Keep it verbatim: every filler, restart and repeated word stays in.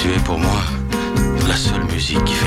Tu es pour moi la seule musique qui